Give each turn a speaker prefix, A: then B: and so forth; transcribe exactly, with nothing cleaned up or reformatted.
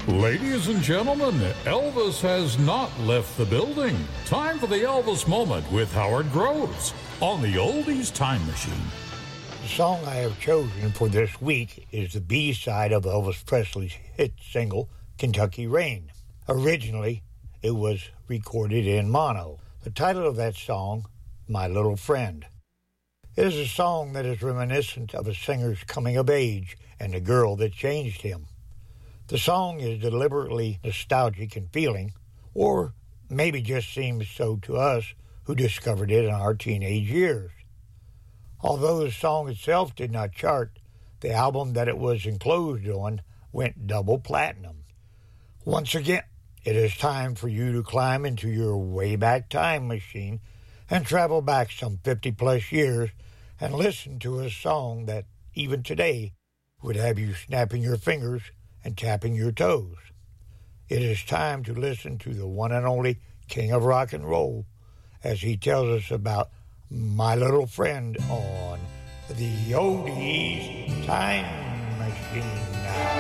A: Ladies and gentlemen, Elvis has not left the building. Time for the Elvis Moment with Howard Groves on the Oldies Time Machine.
B: The song I have chosen for this week is the B-side of Elvis Presley's hit single, Kentucky Rain. Originally, it was recorded in mono. The title of that song, My Little Friend. It is a song that is reminiscent of a singer's coming of age and the girl that changed him. The song is deliberately nostalgic in feeling, or maybe just seems so to us who discovered it in our teenage years. Although the song itself did not chart, the album that it was enclosed on went double platinum. Once again, it is time for you to climb into your Wayback Time Machine and travel back some fifty plus years and listen to a song that, even today, would have you snapping your fingers and tapping your toes. It is time to listen to the one and only King of Rock and Roll as he tells us about My Little Friend on the Oldies Time Machine.